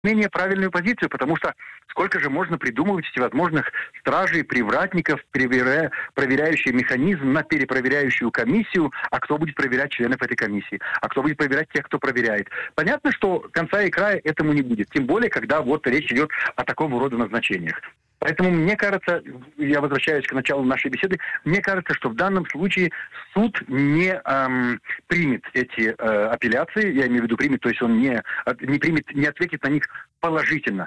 менее правильную позицию, потому что сколько же можно придумывать всевозможных стражей, привратников, проверяющий механизм на перепроверяющую комиссию, а кто будет проверять членов этой комиссии, а кто будет проверять тех, кто проверяет. Понятно, что конца и края этому не будет, тем более, когда вот речь идет о такого рода назначениях. Поэтому мне кажется, я возвращаюсь к началу нашей беседы, мне кажется, что в данном случае суд не примет эти апелляции, я имею в виду примет, то есть он не примет, не ответит на них положительно.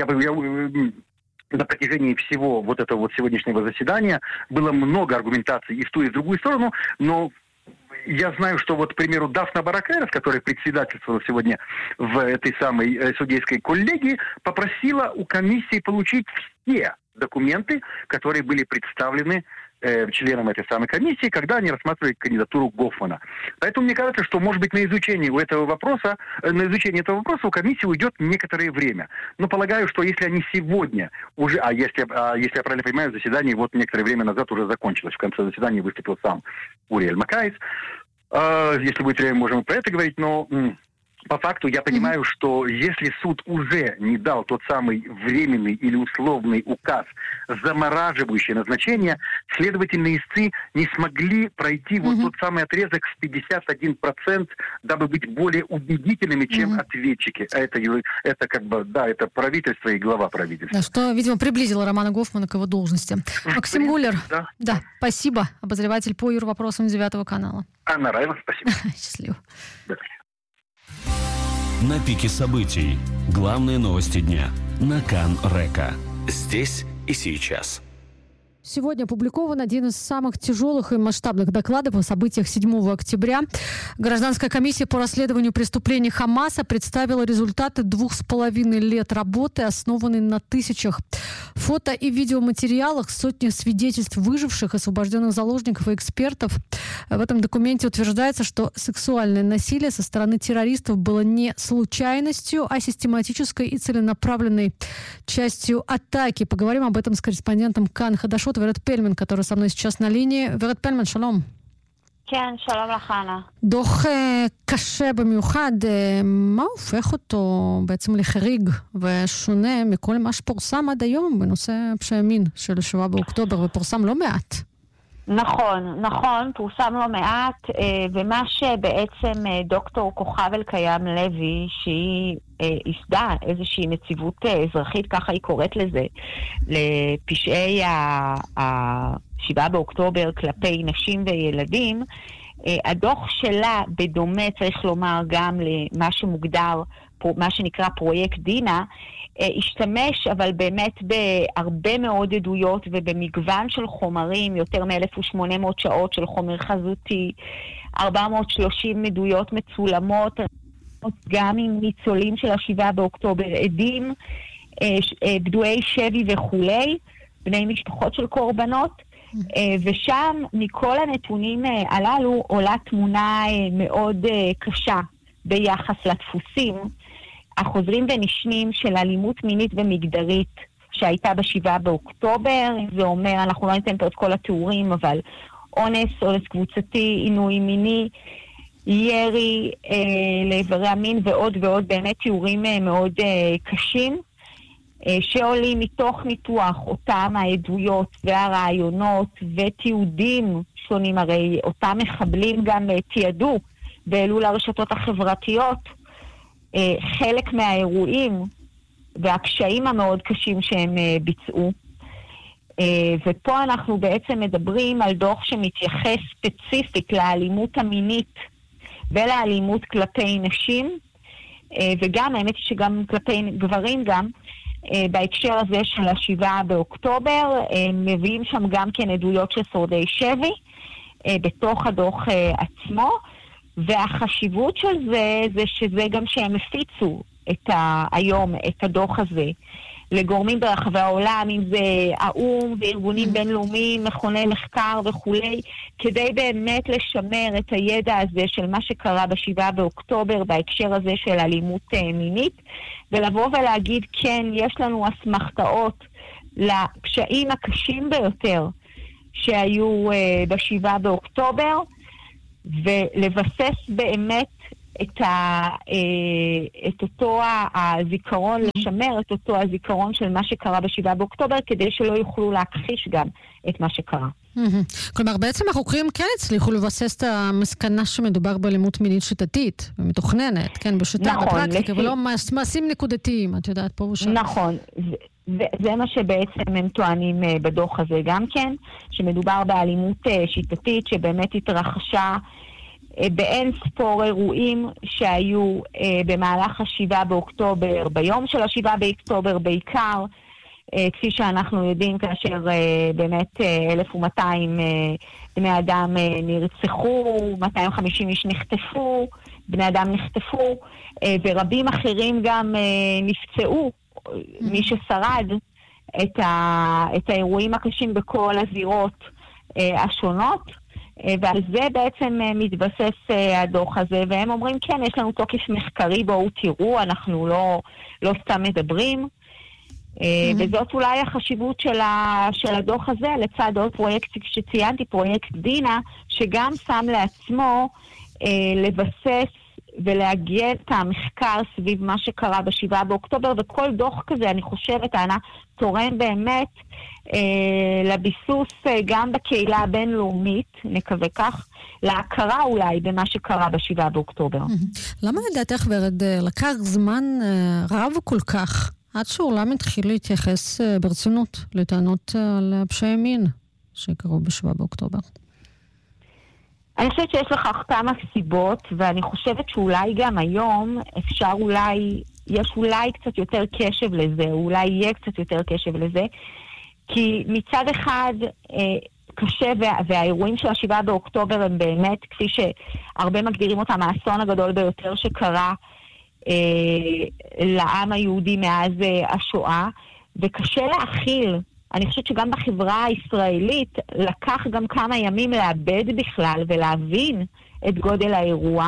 На протяжении всего вот этого вот сегодняшнего заседания было много аргументаций и в ту, и в другую сторону, но я знаю, что вот, к примеру, Дафна Баракеров, которая председательствовала сегодня в этой самой судейской коллегии, попросила у комиссии получить все документы, которые были представлены членам этой самой комиссии, когда они рассматривали кандидатуру Гофмана. Поэтому мне кажется, что, может быть, на изучение этого вопроса у комиссии уйдет некоторое время. Но полагаю, что если они сегодня уже, если я правильно понимаю, заседание вот некоторое время назад уже закончилось. В конце заседания выступил сам Уриэль Макайс. Если будет время, можем и про это говорить, но по факту я понимаю, что если суд уже не дал тот самый временный или условный указ, замораживающий назначение, следовательно, истцы не смогли пройти вот тот самый отрезок с 51%, дабы быть более убедительными, чем ответчики. Это как бы, да, это правительство и глава правительства. Да, что, видимо, приблизило Романа Гофмана к его должности. Максим Гуллер, да, спасибо. Обозреватель по юрвопросам 9 канала. Анна Раева, спасибо. Счастливо. На пике событий. Главные новости дня. На Кан-Река. Здесь и сейчас. Сегодня опубликован один из самых тяжелых и масштабных докладов о событиях 7 октября. Гражданская комиссия по расследованию преступлений Хамаса представила результаты 2,5 лет работы, основанной на тысячах фото и видеоматериалах, сотни свидетельств выживших, освобожденных заложников и экспертов. В этом документе утверждается, что сексуальное насилие со стороны террористов было не случайностью, а систематической и целенаправленной частью атаки. Поговорим об этом с корреспондентом Кан Хадашот Верет Пельман, который со мной сейчас на линии. Верет Пельман, шалом. כן, שלום לך, אנה. דוח קשה במיוחד, מה הופך אותו בעצם לחריג ושונה מכל מה שפורסם עד היום בנושא פשעי מין של 7 באוקטובר, ופורסם לא מעט? נכון, פורסם לא מעט, ומה שבעצם דוקטור כוכב אלקיים לוי, שהיא הסדה איזושהי נציבות אזרחית, ככה היא קוראת לזה, לפשעי 7 באוקטובר כלפי נשים וילדים, הדוח שלה בדומה, צריך לומר, גם למה שמוגדר, מה שנקרא פרויקט דינה, השתמש אבל באמת בהרבה מאוד עדויות ובמגוון של חומרים, יותר מ-1,800 שעות של חומר חזותי, 430 עדויות מצולמות, גם עם ניצולים של 7 באוקטובר, עדים, פדויי שבי וכולי, בני משפחות של קורבנות, ושם מכל הנתונים הללו עולה תמונה מאוד קשה ביחס לדפוסים החוזרים ונשנים של אלימות מינית ומגדרית שהייתה ב7 באוקטובר. זה אומר, אנחנו לא ניתן פה את כל התיאורים, אבל אונס קבוצתי, עינוי מיני, ירי לאיברי המין ועוד ועוד, באמת תיאורים מאוד קשים שעולים מתוך ניתוח אותם העדויות והרעיונות ותיעודים שונים. הרי אותם מחבלים גם תיעדו והעלו לרשתות החברתיות חלק מהאירועים והקשיים המאוד קשים שהם ביצעו. ופה אנחנו בעצם מדברים על דוח שמתייחס ספציפית לאלימות המינית ולאלימות כלפי נשים, וגם, האמת היא שגם כלפי גברים גם, בהקשר הזה של 7 באוקטובר, מביאים שם גם כן עדויות של שורדי שבי, בתוך הדוח עצמו, והחשיבות של זה שזה גם שהם הפיצו היום את הדוח הזה לגורמים ברחבי העולם, אם זה האום וארגונים בינלאומיים, מכוני מחקר וכולי, כדי באמת לשמר את הידע הזה של מה שקרה ב7 באוקטובר בהקשר הזה של אלימות מינית, ולבוא ולהגיד כן, יש לנו אסמכתאות לפשעים הקשים ביותר שהיו ב7 באוקטובר, ולבסס באמת את אותו הזיכרון, לשמר את אותו הזיכרון של מה שקרה ב7 באוקטובר, כדי שלא יוכלו להכחיש גם את מה שקרה. כלומר, בעצם החוקרים כן הצליחו לבסס את המסקנה שמדובר באלימות מינית שיטתית ומתוכננת, כן, בשיטה, בפרקטיקה, ולא מעשים נקודתיים, את יודעת, פה ושם. נכון, זה מה שבעצם הם טוענים בדוח הזה גם כן, שמדובר באלימות שיטתית שבאמת התרחשה באין ספור אירועים שהיו במהלך ה7 באוקטובר, ביום של ה7 באוקטובר בעיקר, כפי שאנחנו יודעים, כאשר באמת 1,200 בני אדם נרצחו, 250 איש נחטפו, בני אדם נחטפו, ורבים אחרים גם נפצעו, מי ששרד את האירועים הקשים בכל הזירות השונות, ועל זה בעצם מתבסס הדוח הזה, והם אומרים, כן, יש לנו תוקף מחקרי, בואו תראו, אנחנו לא סתם מדברים, וזאת אולי החשיבות של הדוח הזה, לצד עוד פרויקט שציינתי, פרויקט דינה, שגם שם לעצמו לבסס ולהגיע את המחקר סביב מה שקרה ב7 באוקטובר, וכל דוח כזה, אני חושבת, אנה, תורם באמת לביסוס גם בקהילה הבינלאומית, נקווה כך, להכרה אולי במה שקרה ב7 באוקטובר. למה לדעתך, ורד, לקח זמן רב כל כך עד שהעולם התחיל להתייחס ברצינות לטענות על פשעי מין שקרו ב7 באוקטובר? אני חושבת שיש לכך כמה סיבות, ואני חושבת שאולי גם היום אפשר יש אולי קצת יותר קשב לזה, אולי יהיה קצת יותר קשב לזה, כי מצד אחד קשה, והאירועים של ה7 באוקטובר הם באמת, כפי שהרבה מגדירים אותם, האסון הגדול ביותר שקרה לעם היהודי מאז השואה, וקשה להכיל. אני חושבת שגם בחברה הישראלית לקח גם כמה ימים לאבד בכלל ולהבין את גודל האירוע,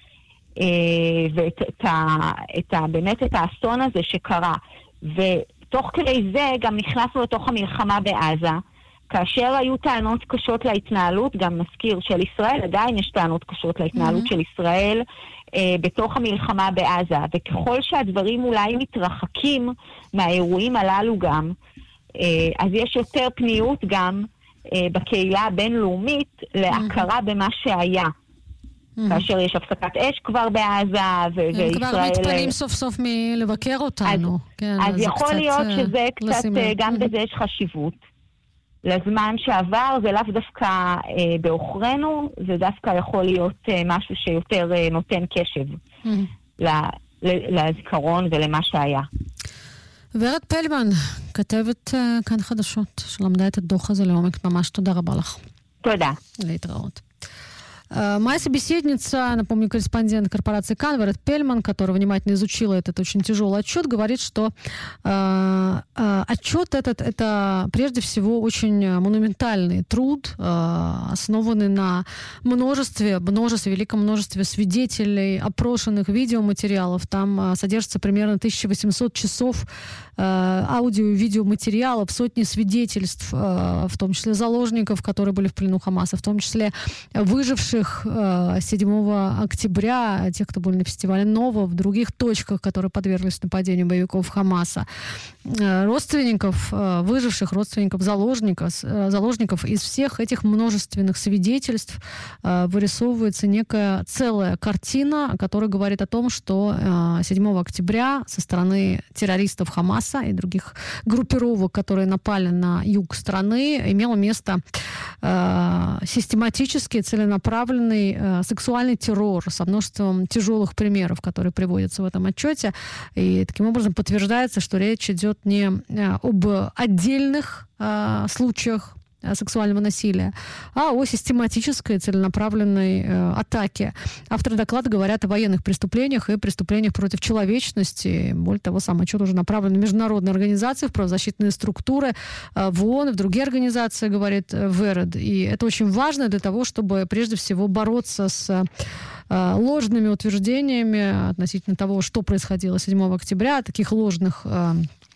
באמת את האסון הזה שקרה. ותוך כדי זה גם נכנסנו לתוך המלחמה בעזה, כאשר היו טענות קשות להתנהלות, גם נזכיר של ישראל, עדיין יש טענות קשות להתנהלות של ישראל בתוך המלחמה בעזה, וככל שהדברים אולי מתרחקים מהאירועים הללו גם, אז יש יותר פניות גם בקהילה הבינלאומית להכרה במה שהיה. כאשר יש הפסקת אש כבר בעזה, וישראל... כבר מתפנים סוף סוף מלבקר אותנו. אז יכול להיות שזה קצת, גם בזה יש חשיבות. לזמן שעבר זה לאו דווקא באוכרנו, זה דווקא יכול להיות משהו שיותר נותן קשב לזיכרון ולמה שהיה. ורד פלמן, כתבת כאן חדשות, שלמדה את הדוח הזה לעומק. ממש תודה רבה לך. תודה. להתראות. Моя собеседница, напомню, корреспондент корпорации «Кан», Верет Пельман, которая внимательно изучила этот очень тяжелый отчет, говорит, что отчет этот – это прежде всего очень монументальный труд, основанный на великом множестве свидетелей, опрошенных видеоматериалов. Там содержится примерно 1800 часов аудио- и видеоматериалов, сотни свидетельств, в том числе заложников, которые были в плену Хамаса, в том числе выживших 7 октября, тех, кто были на фестивале «Нова», в других точках, которые подверглись нападению боевиков Хамаса, родственников выживших, родственников заложников. Из всех этих множественных свидетельств вырисовывается некая целая картина, которая говорит о том, что 7 октября со стороны террористов Хамаса и других группировок, которые напали на юг страны, имело место систематический, целенаправленный сексуальный террор со множеством тяжелых примеров, которые приводятся в этом отчете. И таким образом подтверждается, что речь идет не об отдельных случаях сексуального насилия, а о систематической целенаправленной атаке. Авторы доклада говорят о военных преступлениях и преступлениях против человечности. Более того, сам отчет уже направлен на международные организации, в правозащитные структуры, в ООН и в другие организации, говорит Веред. И это очень важно для того, чтобы прежде всего бороться с ложными утверждениями относительно того, что происходило 7 октября, таких ложных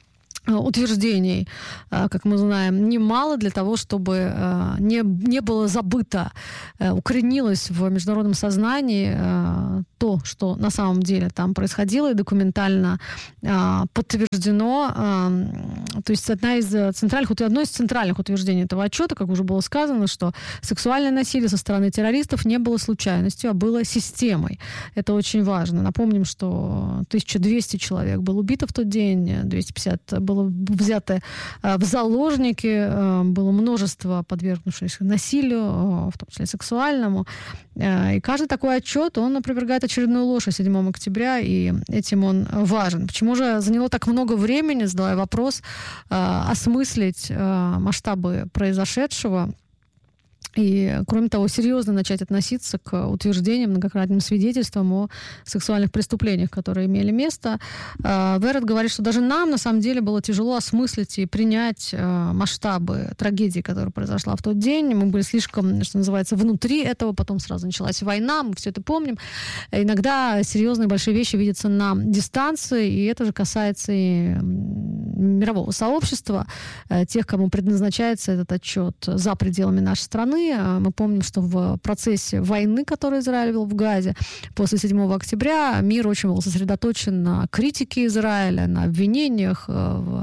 утверждений, как мы знаем, немало для того, чтобы не было забыто, укоренилось в международном сознании то, что на самом деле там происходило, и документально подтверждено. То есть одно из центральных утверждений этого отчета, как уже было сказано, что сексуальное насилие со стороны террористов не было случайностью, а было системой. Это очень важно. Напомним, что 1200 человек было убито в тот день, 250 было взято в заложники, было множество подвергнувшихся насилию, в том числе сексуальному. И каждый такой отчет, он опровергает очередную ложь о 7 октября, и этим он важен. Почему же заняло так много времени, задавая вопрос, осмыслить масштабы произошедшего? И, кроме того, серьезно начать относиться к утверждениям, многократным свидетельствам о сексуальных преступлениях, которые имели место. Верет говорит, что даже нам, на самом деле, было тяжело осмыслить и принять масштабы трагедии, которая произошла в тот день. Мы были слишком, что называется, внутри этого, потом сразу началась война, мы все это помним. Иногда серьезные большие вещи видятся на дистанции, и это же касается и мирового сообщества, тех, кому предназначается этот отчет за пределами нашей страны. Мы помним, что в процессе войны, которую Израиль вел в Газе после 7 октября, мир очень был сосредоточен на критике Израиля, на обвинениях в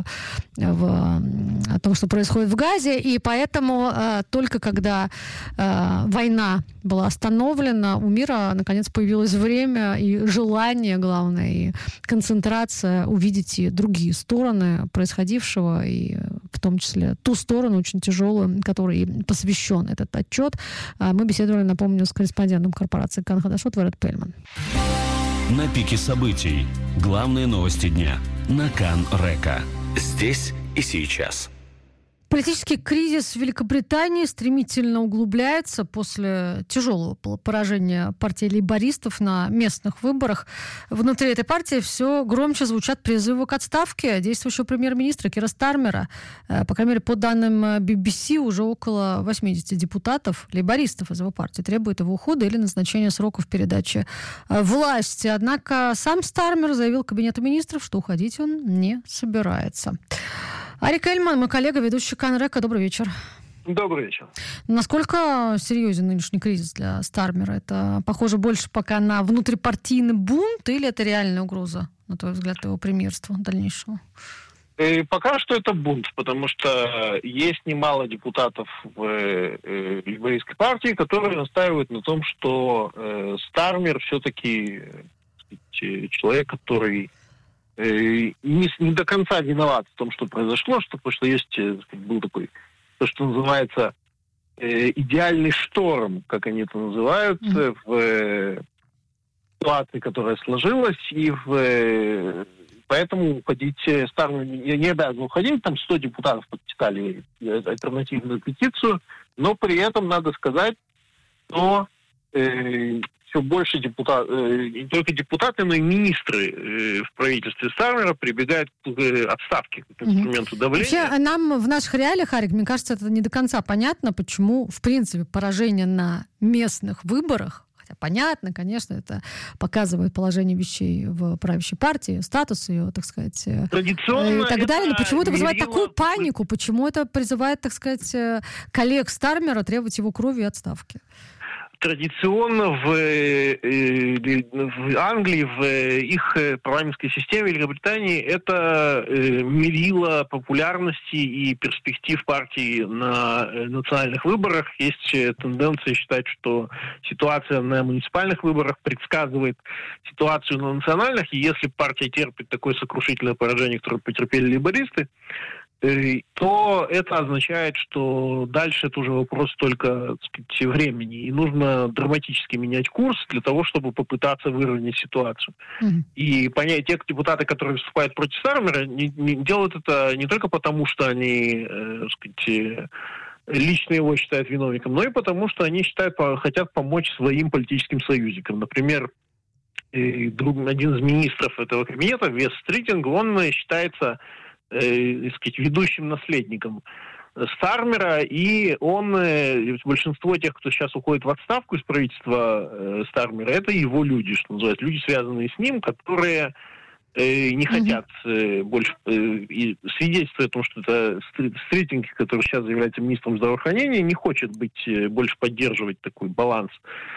том, что происходит в Газе. И поэтому только когда война была остановлена, у мира, наконец, появилось время и желание, главное, и концентрация увидеть и другие стороны происходившего, и в том числе ту сторону очень тяжелую, которой посвящен этот отчет. Мы беседовали, напомню, с корреспондентом корпорации Кан Хадашот Верет Пельман. На пике событий. Главные новости дня. На Кан Река. Здесь и сейчас. Политический кризис в Великобритании стремительно углубляется после тяжелого поражения партии лейбористов на местных выборах. Внутри этой партии все громче звучат призывы к отставке действующего премьер-министра Кира Стармера. По крайней мере, по данным BBC, уже около 80 депутатов, лейбористов из его партии, требуют его ухода или назначения сроков передачи власти. Однако сам Стармер заявил Кабинету министров, что уходить он не собирается. Арик Эльман, мой коллега, ведущий Кан Река. Добрый вечер. Добрый вечер. Насколько серьезен нынешний кризис для Стармера? Это похоже больше пока на внутрипартийный бунт или это реальная угроза, на твой взгляд, его премьерства дальнейшего? Пока что это бунт, потому что есть немало депутатов в лейбористской партии, которые настаивают на том, что Стармер все-таки человек, который не до конца виноват в том, что произошло, потому что есть, был такой, то, что называется, идеальный шторм, как они это называют, в ситуации, которая сложилась, и поэтому уходить Стармер не обязан уходить, там 100 депутатов подписали альтернативную петицию, но при этом надо сказать, что все больше не только депутаты, но и министры в правительстве Стармера прибегают к отставке, к инструменту давления. Вообще, нам в наших реалиях, Арик, мне кажется, это не до конца понятно, почему, в принципе, поражение на местных выборах, хотя понятно, конечно, это показывает положение вещей в правящей партии, статус ее, так сказать, традиционно и так далее. Но почему это вызывает такую панику? Почему это призывает, так сказать, коллег Стармера требовать его крови и отставки? Традиционно в Англии, в их парламентской системе Великобритании это мерило популярности и перспектив партии на национальных выборах. Есть тенденция считать, что ситуация на муниципальных выборах предсказывает ситуацию на национальных, и если партия терпит такое сокрушительное поражение, которое потерпели лейбористы, то это означает, что дальше это уже вопрос только, так сказать, времени. И нужно драматически менять курс для того, чтобы попытаться выровнять ситуацию. И понять, те депутаты, которые выступают против Стармера, не делают это не только потому, что они, так сказать, лично его считают виновником, но и потому, что они хотят помочь своим политическим союзникам. Например, один из министров этого кабинета, Вес Стритинг, он считается ведущим наследником Стармера, и большинство тех, кто сейчас уходит в отставку из правительства Стармера, это его люди, что называется, люди, связанные с ним, которые не хотят больше, и свидетельствует о том, что это Стретинг, который сейчас является министром здравоохранения, не хочет больше поддерживать такой баланс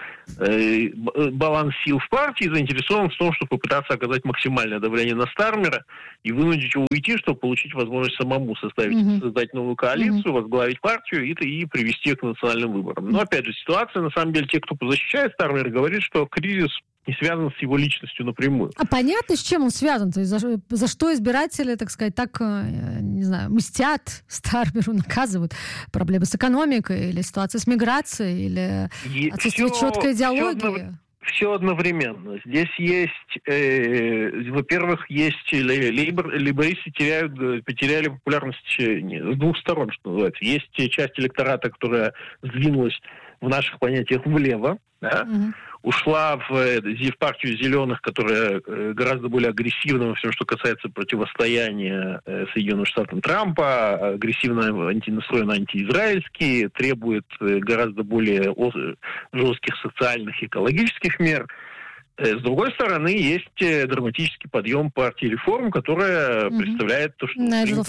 сил в партии, заинтересован в том, чтобы попытаться оказать максимальное давление на Стармера и вынудить его уйти, чтобы получить возможность самому создать новую коалицию, возглавить партию и привести ее к национальным выборам. Но, опять же, ситуация, на самом деле, те, кто защищает Стармера, говорит, что кризис не связан с его личностью напрямую. А понятно, с чем он связан? То есть за что избиратели, так сказать, так, не знаю, мстят Стармеру, наказывают? Проблемы с экономикой или ситуация с миграцией, или отсутствие четкой идеологии? Все одновременно. Здесь есть, во-первых, лейбористы потеряли популярность с двух сторон, что называется. Есть часть электората, которая сдвинулась в наших понятиях влево, да? Ушла в партию зеленых, которая гораздо более агрессивна во всем, что касается противостояния Соединенным Штатам Трампа, агрессивно настроена антиизраильски, требует гораздо более жестких социальных и экологических мер. С другой стороны, есть драматический подъем партии реформ, которая представляет то, что принято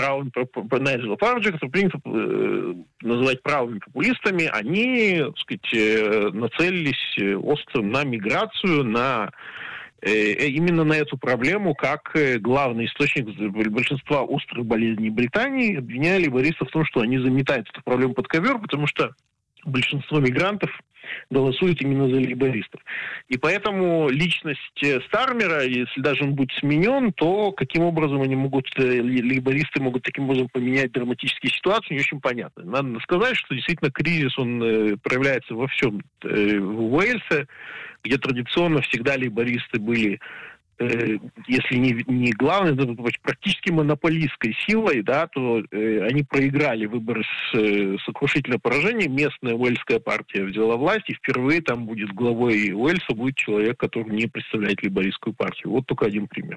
называть правыми популистами. Они, так сказать, нацелились остро на миграцию, именно на эту проблему, как главный источник большинства острых болезней Британии, обвиняя лейбористов в том, что они заметают эту проблему под ковер, потому что большинство мигрантов голосуют именно за лейбористов. И поэтому личность Стармера, если даже он будет сменен, то каким образом лейбористы могут таким образом поменять драматические ситуации, не очень понятно. Надо сказать, что действительно кризис, он проявляется во всем. В Уэльсе, где традиционно всегда лейбористы были, если не главной, то практически монополистской силой, да, то они проиграли выборы с сокрушительным поражением. Местная уэльская партия взяла власть, и впервые там будет главой Уэльса будет человек, который не представляет лейбористскую партию. Вот только один пример.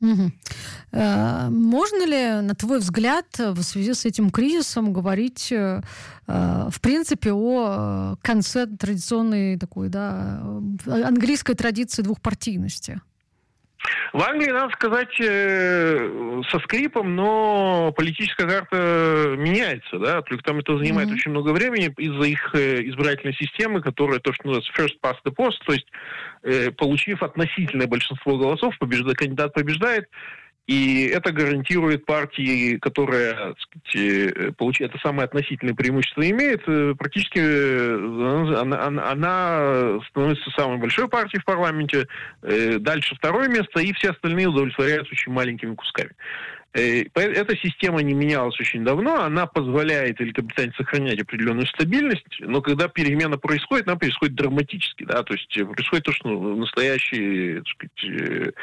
Можно ли, на твой взгляд, в связи с этим кризисом говорить, в принципе, о конце традиционной такой, да, английской традиции двухпартийности? В Англии, надо сказать, со скрипом, но политическая карта меняется, да, только там это занимает очень много времени из-за их избирательной системы, которая то, что называется first past the post, то есть получив относительное большинство голосов, кандидат побеждает, и это гарантирует партии, которая, так сказать, получает это самое относительное преимущество имеет, практически она становится самой большой партией в парламенте, дальше второе место, и все остальные удовлетворяются очень маленькими кусками. Эта система не менялась очень давно, она позволяет Великобритании сохранять определенную стабильность, но когда перемена происходит, она происходит драматически, да, то есть происходит то, что настоящий, так сказать,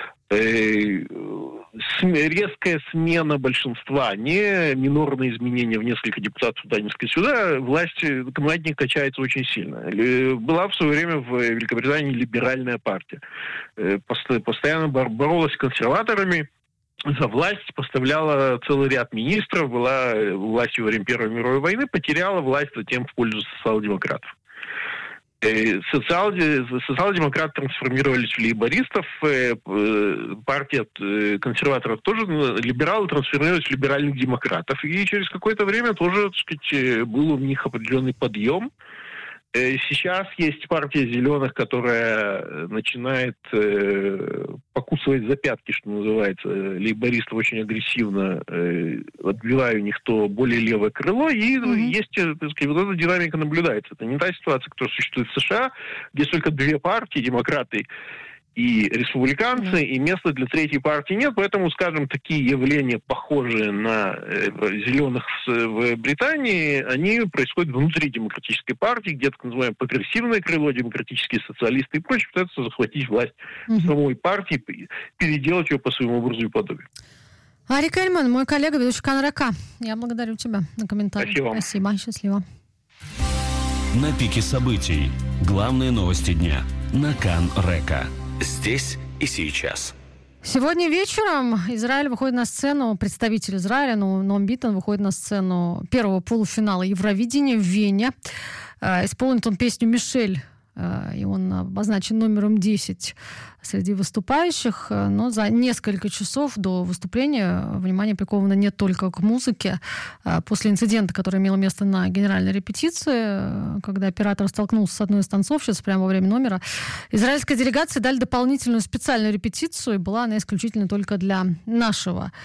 резкая смена большинства, не минорные изменения в несколько депутатов туда, несколько сюда, власть командник качается очень сильно. Была в свое время в Великобритании либеральная партия. Постоянно боролась с консерваторами за власть, поставляла целый ряд министров, была властью во время Первой мировой войны, потеряла власть затем в пользу социал-демократов. Социал-демократы трансформировались в лейбористов, партия консерваторов тоже, либералы трансформировались в либеральных демократов. И через какое-то время тоже, так сказать, был у них определенный подъем. Сейчас есть партия зеленых, которая начинает покусывать за пятки, что называется, лейбористов очень агрессивно, отбивая у них то более левое крыло, и есть, так сказать, вот эта динамика наблюдается. Это не та ситуация, которая существует в США, где только две партии, демократы и республиканцы, и места для третьей партии нет, поэтому, скажем, такие явления, похожие на зеленых в Британии, они происходят внутри демократической партии, где так называемое прогрессивное крыло, демократические социалисты и прочее пытаются захватить власть самой партии, переделать ее по своему образу и подобию. Арик Эльман, мой коллега, ведущий Кан Река. Я благодарю тебя за комментарий. Спасибо. Счастливо. На пике событий. Главные новости дня на Кан Река. Здесь и сейчас. Сегодня вечером Израиль выходит на сцену, представитель Израиля, Ноам Битон, выходит на сцену первого полуфинала Евровидения в Вене. Исполнит он песню «Мишель», и он обозначен номером 10 среди выступающих, но за несколько часов до выступления внимание приковано не только к музыке. После инцидента, который имел место на генеральной репетиции, когда оператор столкнулся с одной из танцовщиц прямо во время номера, израильской делегации дали дополнительную специальную репетицию, и была она исключительно только для нашего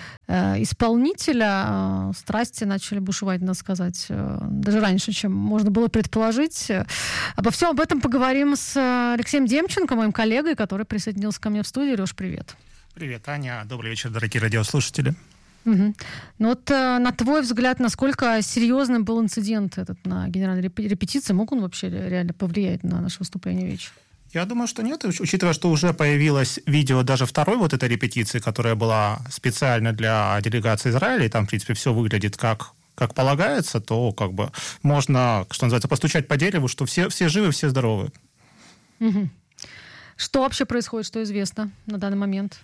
исполнителя. Страсти начали бушевать, надо сказать, даже раньше, чем можно было предположить. Обо всем об этом поговорим с Алексеем Демченко, моим коллегой, который присоединился ко мне в студию. Леш, привет. Привет, Аня. Добрый вечер, дорогие радиослушатели. Угу. Ну вот, на твой взгляд, насколько серьезным был инцидент этот на генеральной репетиции? Мог он вообще реально повлиять на наше выступление вечера? Я думаю, что нет, учитывая, что уже появилось видео даже второй вот этой репетиции, которая была специально для делегации Израиля, и там, в принципе, все выглядит как полагается, то как бы можно, что называется, постучать по дереву, что все живы, все здоровы. Угу. Что вообще происходит, что известно на данный момент?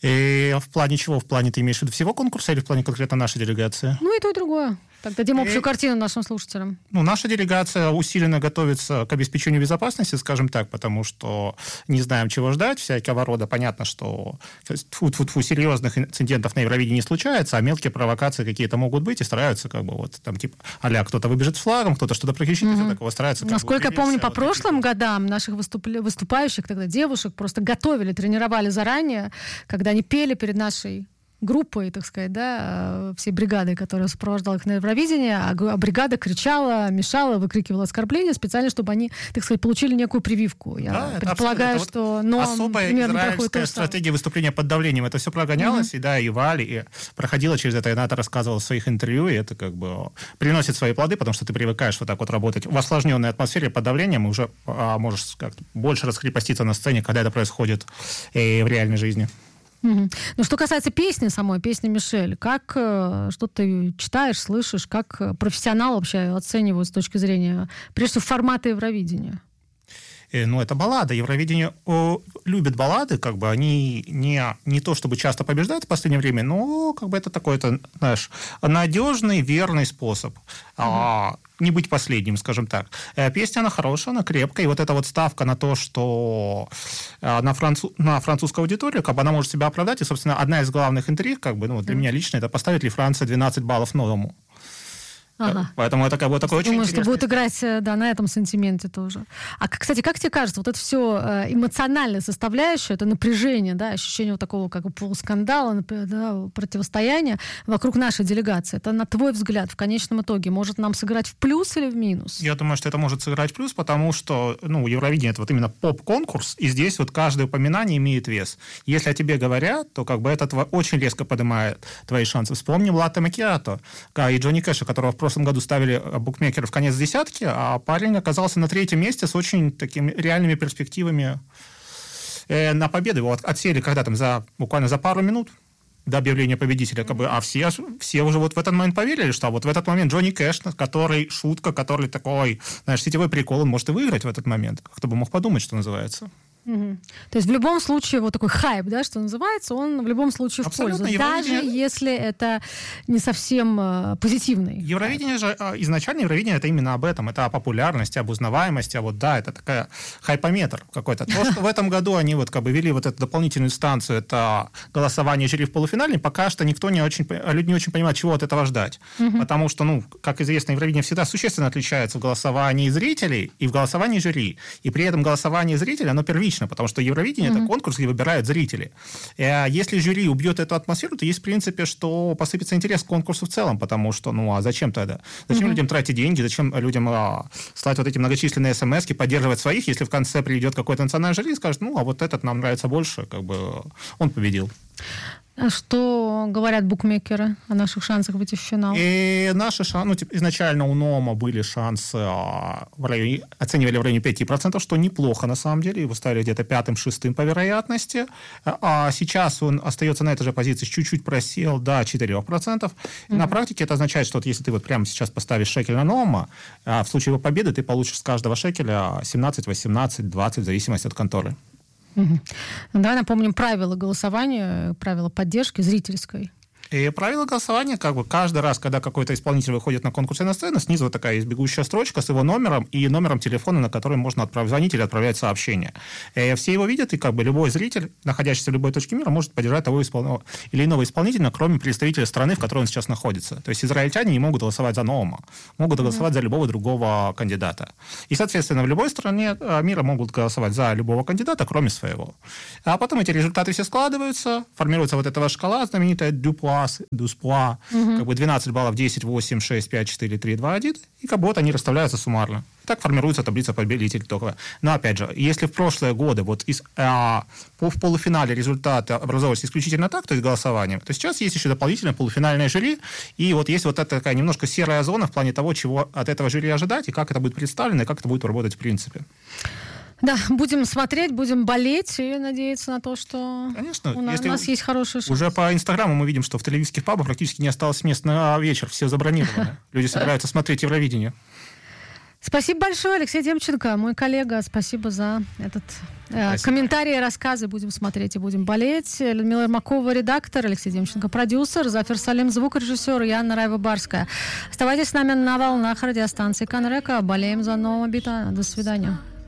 И в плане чего? В плане ты имеешь в виду всего конкурса или в плане конкретно нашей делегации? Ну и то, и другое. Так, дадим общую картину нашим слушателям. Ну, наша делегация усиленно готовится к обеспечению безопасности, скажем так, потому что не знаем, чего ждать, всякого рода. Понятно, что серьезных инцидентов на Евровидении не случается, а мелкие провокации какие-то могут быть, и стараются как бы вот там типа а-ля кто-то выбежит с флагом, кто-то что-то прокричит, и все такого стараются. Насколько я помню, по прошлым годам наших выступающих, тогда девушек, просто готовили, тренировали заранее, когда они пели перед нашей группой, так сказать, да, всей бригадой, которая сопровождала их на Евровидении, а бригада кричала, мешала, выкрикивала оскорбления специально, чтобы они, так сказать, получили некую прививку. Я предполагаю, что... Но особая израильская стратегия выступления под давлением. Это все прогонялось, и Вали и проходила через это, и Ната рассказывала в своих интервью, и это как бы приносит свои плоды, потому что ты привыкаешь вот так вот работать в осложненной атмосфере под давлением, и уже можешь как-то больше раскрепоститься на сцене, когда это происходит в реальной жизни. Угу. Ну, что касается песни самой, песни Мишель, что ты читаешь, слышишь, как профессионал вообще оценивают с точки зрения, прежде всего, формата Евровидения? Ну, это баллада. Евровидение любит баллады, как бы они не то чтобы часто побеждают в последнее время, но как бы это такой, знаешь, надежный, верный способ не быть последним, скажем так. Песня, она хорошая, она крепкая, и вот эта вот ставка на то, что на французскую аудиторию, как бы она может себя оправдать, и, собственно, одна из главных интриг, как бы, ну, для меня лично, это поставит ли Франция 12 баллов новому. Ага. Поэтому это как бы такой очень интересный... Думаю, что будет играть, да, на этом сантименте тоже. А, кстати, как тебе кажется, вот это все эмоциональная составляющая, это напряжение, да, ощущение вот такого как бы полускандала, да, противостояния вокруг нашей делегации, это, на твой взгляд, в конечном итоге может нам сыграть в плюс или в минус? Я думаю, что это может сыграть в плюс, потому что, ну, Евровидение — это вот именно поп-конкурс, и здесь вот каждое упоминание имеет вес. Если о тебе говорят, то как бы это очень резко поднимает твои шансы. Вспомним Латте Макиато и Джонни Кэша, которого в прошлом году ставили букмекеры в конец десятки, а парень оказался на 3-м месте с очень такими реальными перспективами на победу. Его отсели когда там буквально за пару минут до объявления победителя, как бы, а все уже вот в этот момент поверили, что вот в этот момент Джонни Кэш, который шутка, который такой, знаешь, сетевой прикол, он может и выиграть в этот момент. Кто бы мог подумать, что называется. Угу. То есть в любом случае вот такой хайп, да, что называется, он в любом случае в пользу, даже если это не совсем позитивный. Евровидение же, изначально Евровидение — это именно об этом, это о популярности, об узнаваемости, а вот да, это такая хайпометр какой-то. То, что в этом году они вот как бы вели вот эту дополнительную инстанцию, это голосование жюри в полуфинале, пока что люди не очень понимают, чего от этого ждать. Потому что, ну, как известно, Евровидение всегда существенно отличается в голосовании зрителей и в голосовании жюри. И при этом голосование зрителей, оно первично, потому что Евровидение — это конкурс, где выбирают зрители. Если жюри убьет эту атмосферу, то есть, в принципе, что посыпется интерес к конкурсу в целом, потому что, ну, а зачем тогда? Зачем людям тратить деньги, зачем людям слать вот эти многочисленные смс-ки, поддерживать своих, если в конце придет какой-то национальный жюри и скажет, ну, а вот этот нам нравится больше, как бы он победил. Что говорят букмекеры о наших шансах выйти в финал? И наши шансы, ну, типа, изначально у НОМа были шансы, оценивали в районе 5%, что неплохо на самом деле, его ставили где-то 5-6 по вероятности, а сейчас он остается на этой же позиции, чуть-чуть просел до 4%. И на практике это означает, что вот если ты вот прямо сейчас поставишь шекель на НОМа, в случае его победы ты получишь с каждого шекеля 17, 18, 20, в зависимости от конторы. Давай напомним правила голосования, правила поддержки зрительской. И правило голосования, как бы каждый раз, когда какой-то исполнитель выходит на конкурсную сцену, снизу вот такая есть бегущая строчка с его номером и номером телефона, на который можно звонить или отправлять сообщение. И все его видят, и как бы любой зритель, находящийся в любой точке мира, может поддержать того или иного исполнителя, кроме представителя страны, в которой он сейчас находится. То есть израильтяне не могут голосовать за Ноома, могут голосовать за любого другого кандидата. И, соответственно, в любой стране мира могут голосовать за любого кандидата, кроме своего. А потом эти результаты все складываются, формируется вот эта шкала знаменитая Дюпуа, как бы 12 баллов, 10, 8, 6, 5, 4, 3, 2, 1, и как бы вот они расставляются суммарно. Так формируется таблица победителей только. Но, опять же, если в прошлые годы вот в полуфинале результаты образовывались исключительно так, то есть голосованием, то сейчас есть еще дополнительное полуфинальное жюри, и вот есть вот эта такая немножко серая зона в плане того, чего от этого жюри ожидать, и как это будет представлено, и как это будет работать в принципе. Да, будем смотреть, будем болеть и надеяться на то, что конечно, у нас есть хорошие шансы. Уже по Инстаграму мы видим, что в тель-авивских пабах практически не осталось мест на вечер, все забронированы. Люди собираются смотреть Евровидение. Спасибо большое, Алексей Демченко, мой коллега. Спасибо за этот комментарий и рассказы. Будем смотреть и будем болеть. Людмила Ермакова, редактор, Алексей Демченко, продюсер, Зафир Салим, звукорежиссер, и Анна Раева-Барская. Оставайтесь с нами на волнах радиостанции Кан Река. Болеем за Ноама Бита. До свидания.